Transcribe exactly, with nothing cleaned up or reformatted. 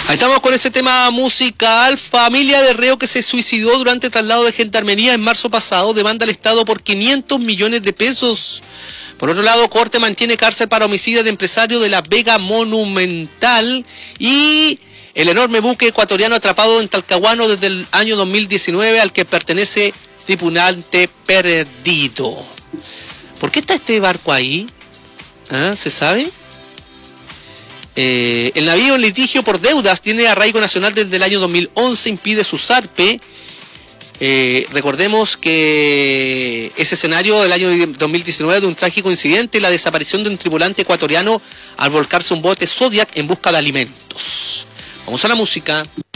Ahí estamos con ese tema musical. Familia de reo que se suicidó durante el traslado de gendarmería en marzo pasado demanda al Estado por quinientos millones de pesos. Por otro lado, Corte mantiene cárcel para homicidio de empresario de la Vega Monumental y el enorme buque ecuatoriano atrapado en Talcahuano desde el año dos mil diecinueve al que pertenece tripulante perdido. ¿Por qué está este barco ahí? ¿Ah? ¿Se sabe? Eh, el navío en litigio por deudas tiene arraigo nacional desde el año dos mil once, impide su zarpe. Eh, recordemos que ese escenario del año dos mil diecinueve de un trágico incidente, la desaparición de un tripulante ecuatoriano al volcarse un bote Zodiac en busca de alimentos. Vamos a la música.